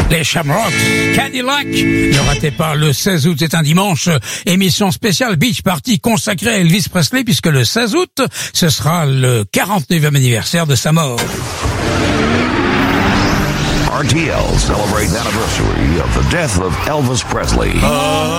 Les Shamrocks, Cadillac. Ne ratez pas, le 16 août est un dimanche, émission spéciale Beach Party consacrée à Elvis Presley, puisque le 16 août, ce sera le 49e anniversaire de sa mort. RTL celebrates the anniversary of the death of Elvis Presley.